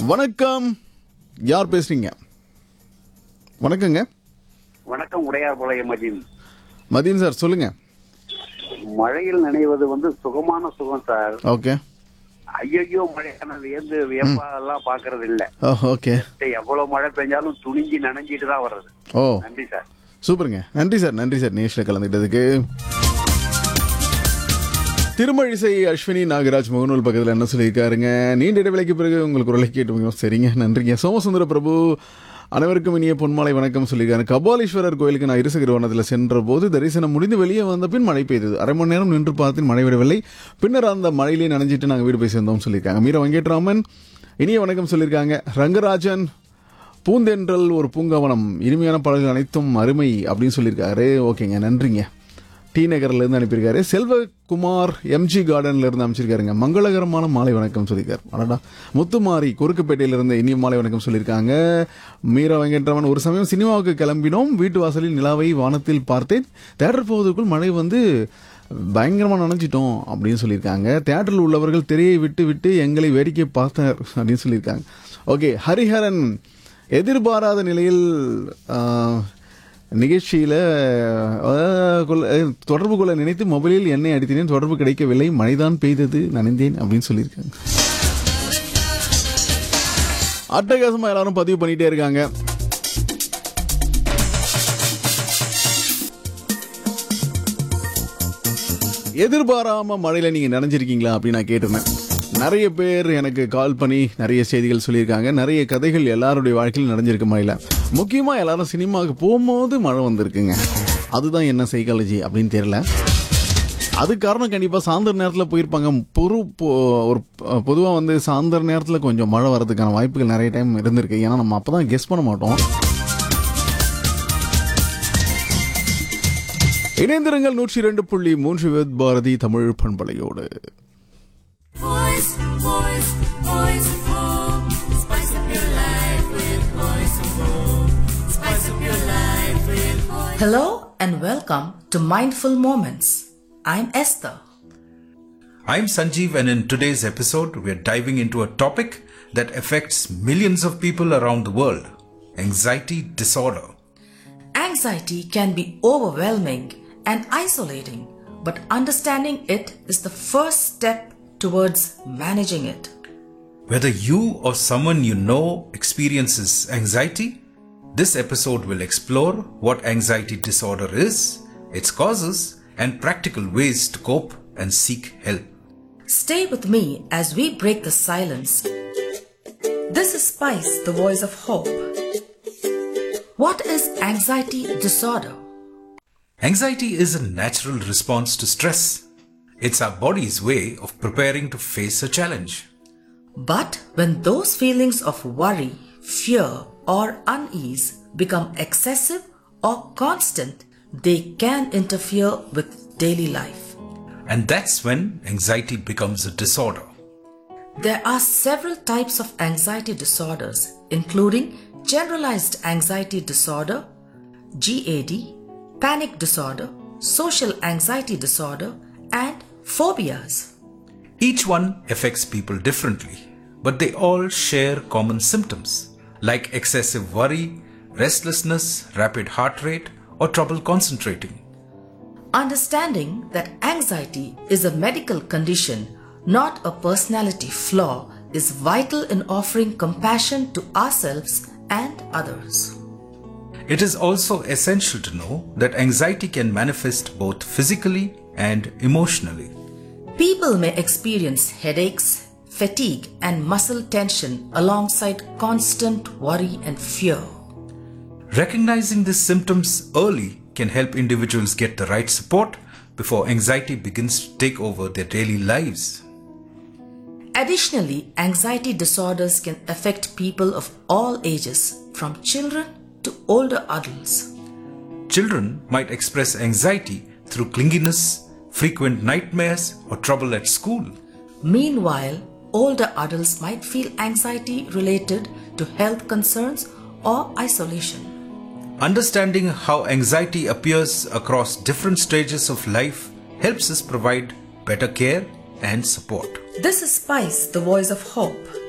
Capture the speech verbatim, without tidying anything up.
வணக்கம், யார் பேசுறீங்க? வணக்கங்க. வணக்கம், உடையார் பாளையம் மதீன். மதீன் சார் சொல்லுங்க. மழையில் நனைவது வந்து சுகமான சுகம் சார். ஓகே. ஐயோ மழையான வியந்து வியப்பாலாம் பாக்குறது இல்ல. ஓகே. எவ்வளவு மழை பெஞ்சாலும் துணிஞ்சி நனைஞ்சிட்டு தான் வர்றது. ஓ நன்றி சார். சூப்பருங்க, நன்றி சார், நன்றி சார் நேஷில் கலந்துக்கிட்டதுக்கு. திருமழிசை அஸ்வினி நாகராஜ் முகநூல் பக்கத்தில் என்ன சொல்லியிருக்காருங்க? நீண்ட இடைவெளிக்கு பிறகு உங்களுக்கு ஒரு கேட்டு சரிங்க, நன்றிங்க. சோமசுந்தர பிரபு அனைவருக்கும் இனிய பொன்மாலை வணக்கம் சொல்லியிருக்காரு. கபாலீஸ்வரர் கோயிலுக்கு நான் இருசகிரவனத்தில் சென்ற போது தரிசனம் முடிந்து வெளியே வந்த பின் மழை பெய்தது. அரை மணி நேரம் நின்று பார்த்து மழை விடவில்லை. பின்னர் அந்த மழையிலே நனைஞ்சிட்டு நாங்கள் வீடு போய் சேர்ந்தோம் சொல்லியிருக்காங்க. மீரா வெங்கட்ராமன் இனிய வணக்கம் சொல்லியிருக்காங்க. ரங்கராஜன் பூந்தென்றல் ஒரு பூங்காவனம் இனிமையான பாடல்கள் அனைத்தும் அருமை அப்படின்னு சொல்லியிருக்காரு. ஓகேங்க, நன்றிங்க. டி நகர்லேருந்து அனுப்பியிருக்காரு. செல்வகுமார் எம்ஜி கார்டன்லேருந்து அமைச்சிருக்காருங்க. மங்களகரமான மாலை வணக்கம் சொல்லியிருக்காரு. அடடா. முத்துமாரி குறுக்குப்பேட்டையிலிருந்து இனிய மாலை வணக்கம் சொல்லியிருக்காங்க. மீரா வெங்கட்ராமன் ஒரு சமயம் சினிமாவுக்கு கிளம்பினோம். வீட்டு வாசலில் நிலாவை வானத்தில் பார்த்தேன். தேட்டர் போவதற்குள் மழை வந்து பயங்கரமாக நனைஞ்சிட்டோம் அப்படின்னு சொல்லியிருக்காங்க. தேட்டரில் உள்ளவர்கள் திரையை விட்டு விட்டு எங்களை வேடிக்கை பார்த்தார் அப்படின்னு சொல்லியிருக்காங்க. ஓகே. ஹரிஹரன் எதிர்பாராத நிலையில் நிகழ்ச்சியில் தொடர்பு கொள்ள நினைத்து மொபைலில் எண்ணெய் அடித்தேன், தொடர்பு கிடைக்கவில்லை, மழைதான் பெய்தது, நனைந்தேன் அப்படின்னு சொல்லியிருக்காங்க. அட்டகாசமாக எல்லாரும் பதிவு பண்ணிட்டே இருக்காங்க. எதிர்பாராம மழையில நீங்க நனைஞ்சிருக்கீங்களா அப்படின்னு நான் கேட்டிருந்தேன். நிறைய பேர் எனக்கு கால் பண்ணி நிறைய செய்திகள் சொல்லியிருக்காங்க. நிறைய கதைகள் எல்லாருடைய வாழ்க்கையில் நடந்திருக்கு மழையில. முக்கியமாக எல்லாரும் சினிமாவுக்கு போகும்போது மழை வந்திருக்குங்க. அதுதான் என்ன சைக்காலஜி அப்படின்னு தெரியல. அது காரணம் கண்டிப்பாக சாயந்தர நேரத்தில் போயிருப்பாங்க. பொறு ஒரு பொதுவாக வந்து சாயந்தர நேரத்தில் கொஞ்சம் மழை வர்றதுக்கான வாய்ப்புகள் நிறைய டைம் இருந்திருக்கு. ஏன்னா நம்ம அப்போ தான் கெஸ் பண்ண மாட்டோம். இணைந்திருங்கள் நூற்றி இரண்டு புள்ளி மூன்று with Bharathi Tamil பண்பலையோடு. Voice, voice, voice of home. Spice up your life with voice of home. Spice up your life with voice. Hello and welcome to Mindful Moments. I'm Esther. I'm Sanjeev, and in today's episode, we're diving into a topic that affects millions of people around the world: anxiety disorder. Anxiety can be overwhelming and isolating, but understanding it is the first step towards managing it. Whether you or someone you know experiences anxiety, this episode will explore what anxiety disorder is, its causes, and practical ways to cope and seek help. Stay with me as we break the silence. This is Spice, the voice of hope. What is anxiety disorder? Anxiety is a natural response to stress. It's our body's way of preparing to face a challenge. But when those feelings of worry, fear, or unease become excessive or constant, they can interfere with daily life. And that's when anxiety becomes a disorder. There are several types of anxiety disorders, including generalized anxiety disorder, G A D, panic disorder, social anxiety disorder, and phobias. Each one affects people differently, but they all share common symptoms like excessive worry, restlessness, rapid heart rate, or trouble concentrating. Understanding that anxiety is a medical condition, not a personality flaw, is vital in offering compassion to ourselves and others. It is also essential to know that anxiety can manifest both physically and emotionally. People may experience headaches, fatigue, and muscle tension alongside constant worry and fear. Recognizing these symptoms early can help individuals get the right support before anxiety begins to take over their daily lives. Additionally, anxiety disorders can affect people of all ages, from children to older adults. Children might express anxiety through clinginess, frequent nightmares, or trouble at school. Meanwhile, older adults might feel anxiety related to health concerns or isolation. Understanding how anxiety appears across different stages of life helps us provide better care and support. This is Spice, the voice of hope.